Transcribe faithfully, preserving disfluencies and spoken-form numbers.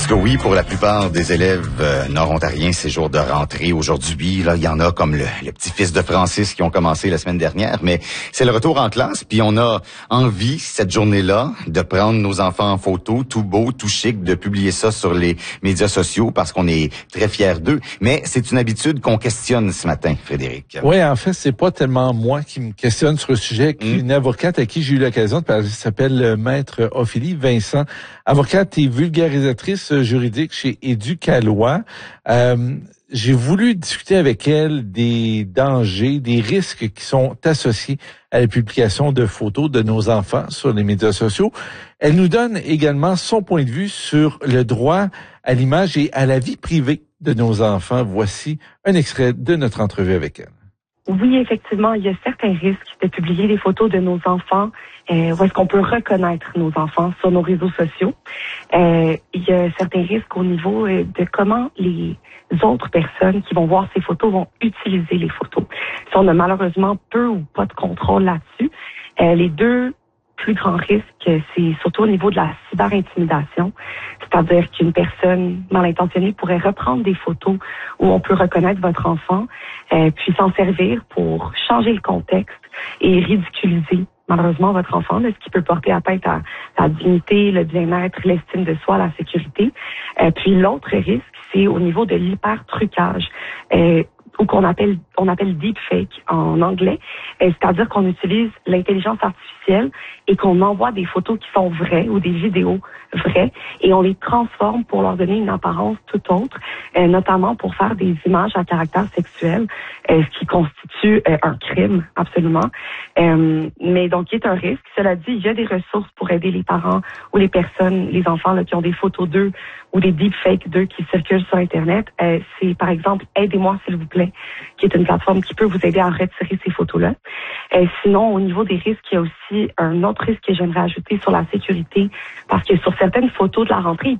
Parce que oui, pour la plupart des élèves euh, nord-ontariens, c'est jour de rentrée aujourd'hui. Là, il y en a comme le, le petit-fils de Francis qui ont commencé la semaine dernière, mais c'est le retour en classe. Puis on a envie, cette journée-là, de prendre nos enfants en photo, tout beau, tout chic, de publier ça sur les médias sociaux parce qu'on est très fiers d'eux. Mais c'est une habitude qu'on questionne ce matin, Frédéric. Oui, en fait, c'est pas tellement moi qui me questionne sur le sujet qu'une mmh. avocate à qui j'ai eu l'occasion de parler, s'appelle Maître Ophélie Vincent, avocate et vulgarisatrice juridique chez Éducalois. Euh, j'ai voulu discuter avec elle des dangers, des risques qui sont associés à la publication de photos de nos enfants sur les médias sociaux. Elle nous donne également son point de vue sur le droit à l'image et à la vie privée de nos enfants. Voici un extrait de notre entrevue avec elle. Oui, effectivement, il y a certains risques de publier des photos de nos enfants, euh, où est-ce qu'on peut reconnaître nos enfants sur nos réseaux sociaux. Euh, il y a certains risques au niveau euh, de comment les autres personnes qui vont voir ces photos vont utiliser les photos. Si on a malheureusement peu ou pas de contrôle là-dessus, euh, les deux plus grands risques, c'est surtout au niveau de la cyber-intimidation, c'est-à-dire qu'une personne mal intentionnée pourrait reprendre des photos où on peut reconnaître votre enfant, euh, puis s'en servir pour changer le contexte et ridiculiser malheureusement votre enfant, là, ce qui peut porter atteinte à la dignité, le bien-être, l'estime de soi, la sécurité. Euh, puis l'autre risque, c'est au niveau de l'hyper-trucage. Euh, ou qu'on appelle on appelle deepfake en anglais, euh, c'est-à-dire qu'on utilise l'intelligence artificielle et qu'on envoie des photos qui sont vraies ou des vidéos vraies et on les transforme pour leur donner une apparence tout autre, euh, notamment pour faire des images à caractère sexuel, euh, ce qui constitue euh, un crime, absolument. Euh, mais donc, il y a un risque. Cela dit, il y a des ressources pour aider les parents ou les personnes, les enfants là, qui ont des photos d'eux ou des deepfakes d'eux qui circulent sur Internet. Euh, c'est par exemple « Aidez-moi, s'il vous plaît », qui est une plateforme qui peut vous aider à retirer ces photos-là. Euh, sinon, au niveau des risques, il y a aussi un autre risque que j'aimerais ajouter sur la sécurité, parce que sur certaines photos de la rentrée,